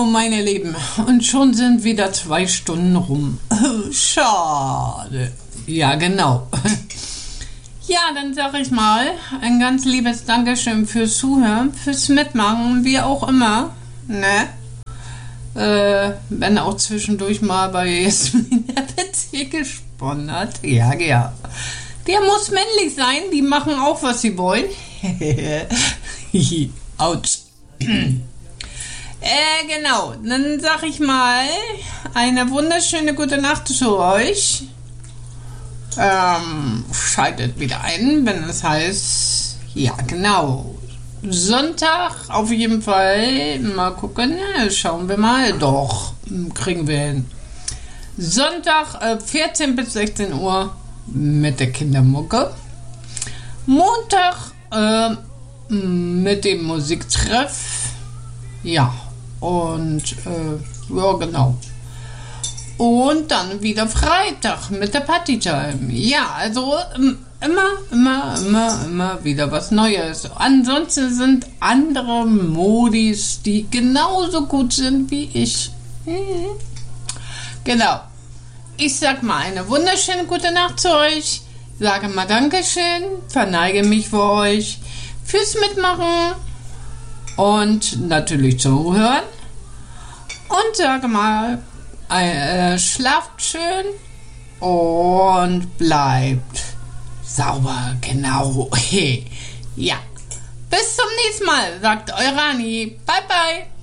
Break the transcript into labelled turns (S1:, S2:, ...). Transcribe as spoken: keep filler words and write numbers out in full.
S1: meine Lieben, und schon sind wieder zwei Stunden rum. Schade. Ja, genau. Ja, dann sage ich mal ein ganz liebes Dankeschön fürs Zuhören, fürs Mitmachen, wie auch immer. Ne? Äh, wenn auch zwischendurch mal bei Jasmin der Witz hier gesponnen hat. Ja, ja. Der muss männlich sein, die machen auch, was sie wollen. Autsch. Äh, genau. Dann sag ich mal, eine wunderschöne gute Nacht zu euch. Ähm, schaltet wieder ein, wenn es heißt, ja, genau. Sonntag auf jeden Fall. Mal gucken, schauen wir mal. Doch, kriegen wir hin. Sonntag, äh, vierzehn bis sechzehn Uhr mit der Kindermucke. Montag, äh, mit dem Musiktreff. Ja. Und, äh, ja, genau. Und dann wieder Freitag mit der Partytime. Ja, also immer, immer, immer, immer wieder was Neues. Ansonsten sind andere Modis, die genauso gut sind wie ich. Hm. Genau. Ich sag mal eine wunderschöne gute Nacht zu euch. Sage mal Dankeschön, verneige mich für euch, fürs Mitmachen und natürlich zuhören. Und sage mal, äh, schlaft schön und bleibt sauber, genau. Ja, bis zum nächsten Mal, sagt eure Anni. Bye, bye.